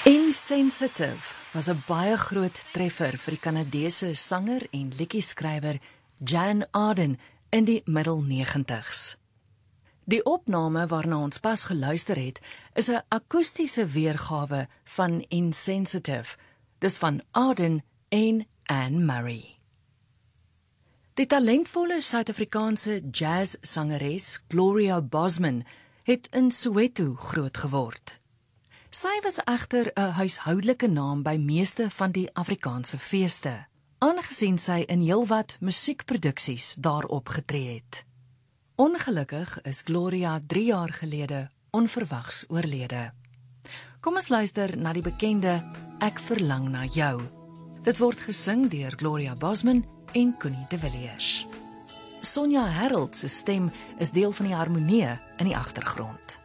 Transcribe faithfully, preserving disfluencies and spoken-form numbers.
Insensitive was 'n baie groot treffer vir die Kanadese sanger en liedjieskrywer Jan Arden in die middel negentigs. Die opname waarna ons pas geluister het, is 'n akoestiese weergawe van Insensitive, dis van Arden en Anne Murray. Die talentvolle Suid-Afrikaanse jazz-sangeres Gloria Bosman het in Soweto groot geword. Sy was egter 'n huishoudelike naam by meeste van die Afrikaanse feeste, aangesien sy in heelwat musiekproduksies daar opgetree het. Ongelukkig is Gloria drie jaar gelede onverwags oorlede. Kom ons luister na die bekende Ek verlang na jou. Dit word gesing deur Gloria Bosman en Connie de Villiers. Sonja Harold se stem is deel van die harmonie in die agtergrond.